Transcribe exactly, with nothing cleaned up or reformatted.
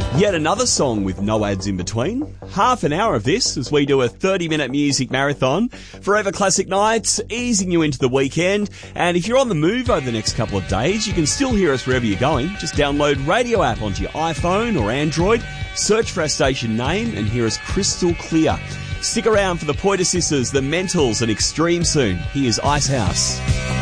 Yet another song with no ads in between. Half an hour of this as we do a thirty-minute music marathon. Forever Classic Nights, easing you into the weekend. And if you're on the move over the next couple of days, you can still hear us wherever you're going. Just download Radio app onto your iPhone or Android, search for our station name and hear us crystal clear. Stick around for the Pointer Sisters, the Mentals and Extreme soon. Here's Icehouse.